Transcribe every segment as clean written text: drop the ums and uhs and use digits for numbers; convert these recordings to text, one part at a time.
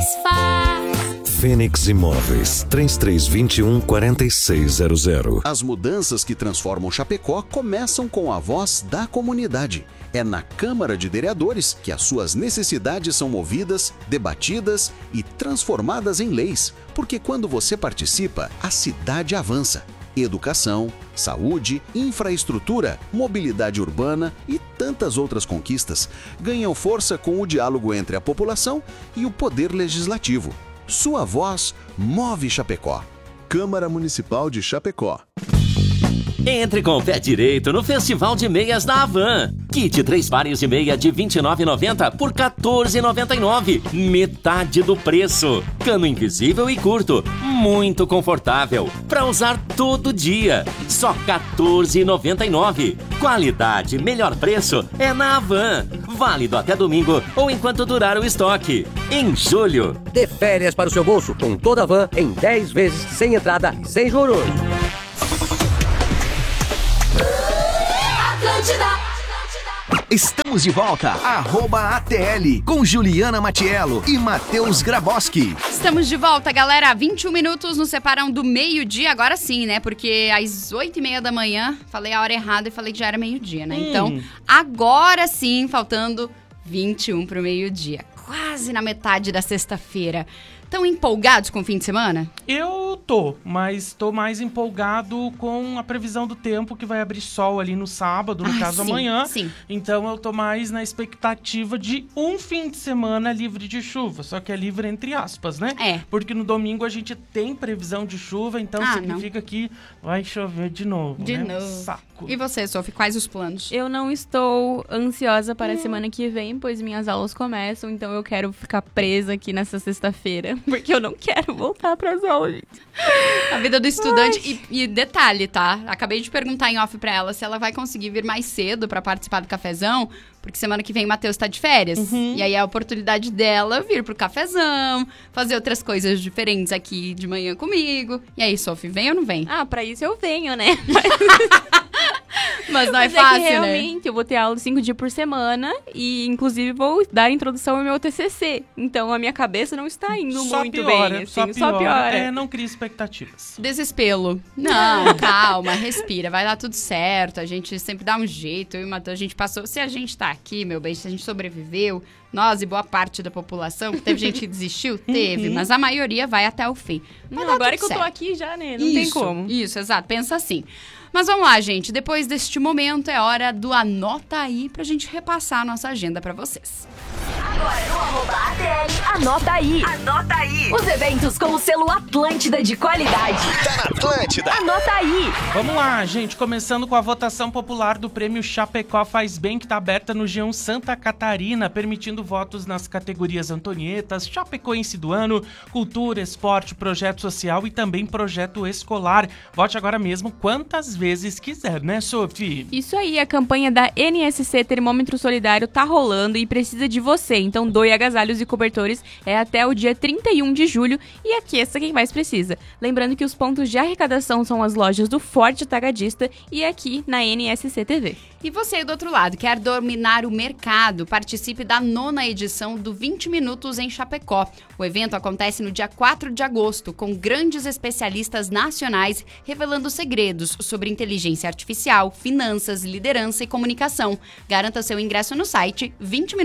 faz. Fênix Imóveis, 3321-4600. As mudanças que transformam Chapecó começam com a voz da comunidade. É na Câmara de Vereadores que as suas necessidades são movidas, debatidas e transformadas em leis. Porque quando você participa, a cidade avança. Educação, saúde, infraestrutura, mobilidade urbana e tantas outras conquistas ganham força com o diálogo entre a população e o poder legislativo. Sua voz move Chapecó. Câmara Municipal de Chapecó. Entre com o pé direito no Festival de Meias da Havan. Kit 3 pares de meia de R$ 29,90 por R$ 14,99. Metade do preço. Cano invisível e curto. Muito confortável. Para usar todo dia. Só R$ 14,99. Qualidade, melhor preço é na Havan. Válido até domingo ou enquanto durar o estoque. Em julho. Dê férias para o seu bolso com toda a Havan em 10 vezes sem entrada e sem juros. Estamos de volta, @ATL, com Juliana Matiello e Matheus Graboski. Estamos de volta, galera. 21 minutos nos separam do meio-dia, agora sim, né? Porque às 8h30 da manhã, falei a hora errada e falei que já era meio-dia, né? Então, agora sim, faltando 21 pro meio-dia. Quase na metade da sexta-feira. Estão empolgados com o fim de semana? Eu tô, mas tô mais empolgado com a previsão do tempo, que vai abrir sol ali no sábado, no caso amanhã. Sim. Então eu tô mais na expectativa de um fim de semana livre de chuva, só que é livre entre aspas, né? É. Porque no domingo a gente tem previsão de chuva, então significa que vai chover de novo, De né? novo. Saco. E você, Sophie, quais os planos? Eu não estou ansiosa para a semana que vem, pois minhas aulas começam, então eu quero ficar presa aqui nessa sexta-feira, porque eu não quero voltar para as aulas, gente. A vida do estudante. E detalhe, tá? Acabei de perguntar em off pra ela se ela vai conseguir vir mais cedo pra participar do cafezão, porque semana que vem o Matheus tá de férias. E aí é a oportunidade dela vir pro cafezão, fazer outras coisas diferentes aqui de manhã comigo. E aí, Sophie, vem ou não vem? Ah, pra isso eu venho, né? Mas não é Mas fácil, que realmente, eu vou ter aula 5 dias por semana e, inclusive, vou dar a introdução ao meu TCC. Então, a minha cabeça não está indo muito bem, assim, só piora. É, não cria expectativas. Desespelo. Não, calma, respira, vai dar tudo certo. A gente sempre dá um jeito. Eu e o Matheus, a gente passou. Se a gente tá aqui, meu bem, se a gente sobreviveu, nós e boa parte da população, teve gente que desistiu? Teve, mas a maioria vai até o fim. Não, agora que eu tô aqui já, né? Não tem como. Isso, exato. Pensa assim. Mas vamos lá, gente. Depois deste momento, é hora do Anota Aí pra gente repassar a nossa agenda pra vocês. Agora no @ATL, anota aí. Anota aí. Os eventos com o selo Atlântida de qualidade. Tá na Atlântida. Anota aí. Vamos lá, gente. Começando com a votação popular do Prêmio Chapecó Faz Bem, que está aberta no G1 Santa Catarina, permitindo votos nas categorias Antonietas, Chapecoense do Ano, Cultura, Esporte, Projeto Social e também Projeto Escolar. Vote agora mesmo quantas vezes quiser, né, Sophie? Isso aí, a campanha da NSC Termômetro Solidário tá rolando e precisa de você. Então, doe agasalhos e cobertores é até o dia 31 de julho e aqueça quem mais precisa. Lembrando que os pontos de arrecadação são as lojas do Forte Atacadista e aqui na NSC TV. E você aí do outro lado, quer dominar o mercado? Participe da 9ª edição do 20 Minutos em Chapecó. O evento acontece no dia 4 de agosto, com grandes especialistas nacionais revelando segredos sobre inteligência artificial, finanças, liderança e comunicação. Garanta seu ingresso no site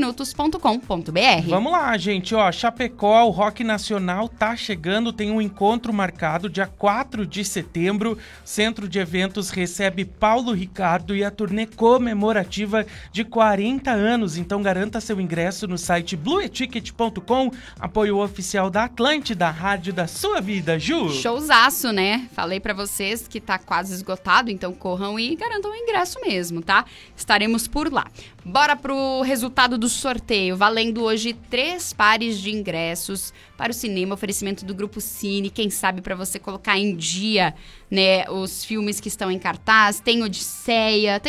20minutos.com.br. Vamos lá, gente. Ó, Chapecó, o Rock Nacional tá chegando, tem um encontro marcado dia 4 de setembro. Centro de Eventos recebe Paulo Ricardo e a turnê comemorativa de 40 anos. Então garanta seu ingresso no site blueticket.com. Apoio oficial da Atlântida, rádio da sua vida, Ju. Showzaço, né? Falei pra vocês que tá quase esgotado, então corram e garantam o ingresso mesmo, tá? Estaremos por lá. Bora pro resultado do sorteio. Valendo hoje 3 pares de ingressos para o cinema, oferecimento do Grupo Cine. Quem sabe para você colocar em dia, né, os filmes que estão em cartaz. Tem Odisseia, tem algum outro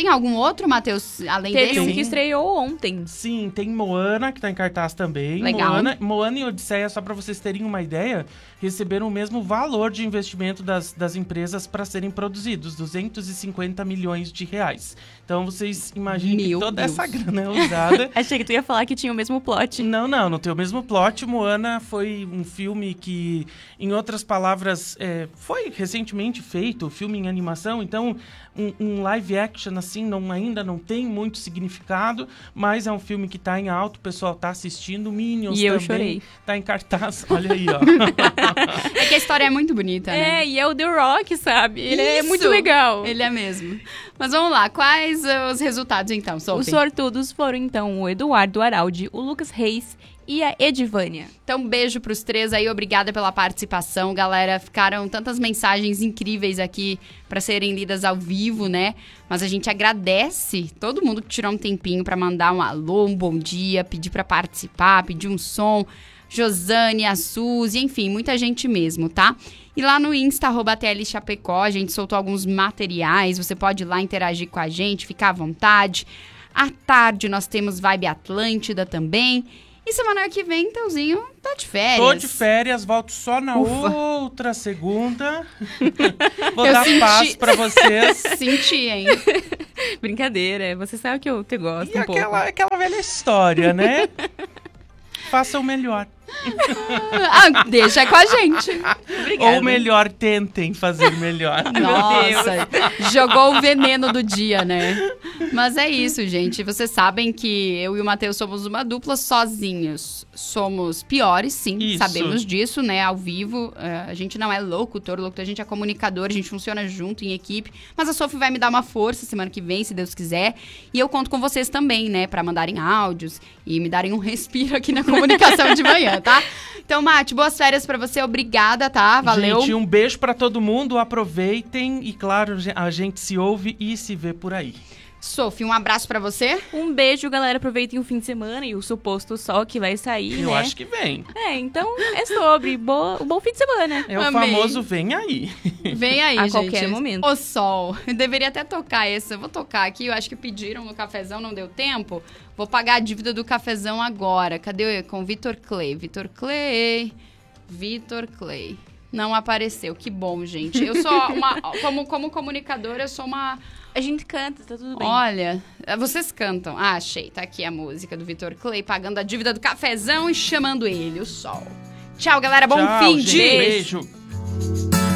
outro, Matheus, além Teve desse? um que estreou ontem. Sim, tem Moana, que tá em cartaz também. Legal. Moana e Odisseia, só pra vocês terem uma ideia, receberam o mesmo valor de investimento das empresas para serem produzidos, 250 milhões de reais. Então vocês imaginem que toda essa grana é usada. Achei que tu ia falar que tinha o mesmo plot. Não tem o mesmo plot. Moana foi um filme que, em outras palavras, foi recentemente feito, filme em animação, então um live action assim ainda não tem muito significado, mas é um filme que tá em alto, o pessoal tá assistindo, Minions e eu também chorei. Tá em cartaz, olha aí, ó. É que a história é muito bonita, né? E é o The Rock, sabe? Ele é Isso! muito legal. Ele é mesmo. Mas vamos lá, quais os resultados então, Sophie? Os sortudos foram, então, o Eduardo Araldi, o Lucas Reis e a Edivânia. Então, beijo pros três aí, obrigada pela participação, galera. Ficaram tantas mensagens incríveis aqui para serem lidas ao vivo, né? Mas a gente agradece todo mundo que tirou um tempinho para mandar um alô, um bom dia, pedir para participar, pedir um som. Josane, a Suzy, enfim, muita gente mesmo, tá? E lá no Insta, @TLChapecó, a gente soltou alguns materiais, você pode ir lá interagir com a gente, ficar à vontade. À tarde nós temos Vibe Atlântida também. E semana que vem, Teuzinho, tá de férias. Tô de férias, volto só na outra segunda. Vou Eu dar senti- paz pra vocês. Senti, hein? Brincadeira, você sabe que eu te gosto E um pouco. aquela velha história, né? Faça o melhor. Deixa com a gente. Obrigada. Ou melhor, tentem fazer melhor. Nossa, jogou o veneno do dia, né? Mas é isso, gente. Vocês sabem que eu e o Matheus somos uma dupla sozinhos. Somos piores, sim. Isso. Sabemos disso, né? Ao vivo. A gente não é locutor, a gente é comunicador, a gente funciona junto, em equipe. Mas a Sophie vai me dar uma força semana que vem, se Deus quiser. E eu conto com vocês também, né? Pra mandarem áudios e me darem um respiro aqui na comunicação de manhã, tá? Então, Mate, boas férias pra você. Obrigada, tá? Valeu. Gente, um beijo pra todo mundo. Aproveitem. E, claro, a gente se ouve e se vê por aí. Sophie, um abraço pra você. Um beijo, galera. Aproveitem o fim de semana e o suposto sol que vai sair, Eu né? acho que vem. Então é sobre. Bom fim de semana. É o Amei. famoso vem aí. Vem aí, A gente. qualquer momento. O sol. Eu deveria até tocar esse. Eu vou tocar aqui. Eu acho que pediram no cafezão, não deu tempo. Vou pagar a dívida do cafezão agora. Cadê com Vitor Clay? Vitor Clay. Não apareceu. Que bom, gente. Eu sou uma... Como comunicadora, eu sou uma... A gente canta, tá tudo bem. Olha, vocês cantam. Ah, achei. Tá aqui a música do Vitor Clay, pagando a dívida do cafezão e chamando ele, o sol. Tchau, galera. Bom Tchau, fim gente. de... Beijo.